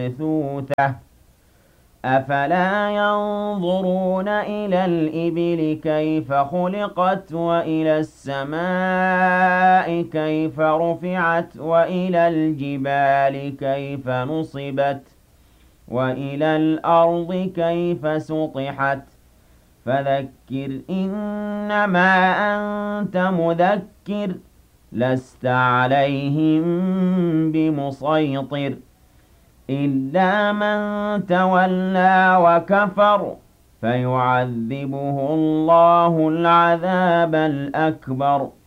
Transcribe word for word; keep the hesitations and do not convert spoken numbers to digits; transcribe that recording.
ثُوتَةٌ ۚ أَفَلَا يَنظُرُونَ إِلَى الْإِبِلِ كَيْفَ خُلِقَتْ وَإِلَى السَّمَاءِ كَيْفَ رُفِعَتْ وَإِلَى الْجِبَالِ كَيْفَ نُصِبَتْ وَإِلَى الْأَرْضِ كَيْفَ سُطِحَتْ فَذَكِّرْ إِنَّمَا أَنتَ مُذَكِّرٌ لَّسْتَ عَلَيْهِم بِمُصَيْطِرٍ إِلَّا مَن تَوَلَّىٰ وَكَفَرَ فَيُعَذِّبُهُ اللَّهُ الْعَذَابَ الْأَكْبَرَ